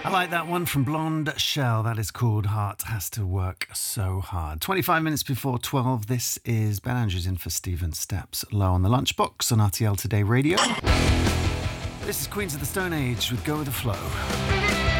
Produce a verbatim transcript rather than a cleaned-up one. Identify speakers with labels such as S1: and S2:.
S1: I like that one from Blonde Shell. That is called Heart Has to Work So Hard. twenty-five minutes before twelve, this is Ben Andrews in for Stephen Steps. Low on the Lunchbox on R T L Today Radio. This is Queens of the Stone Age with Go With The Flow.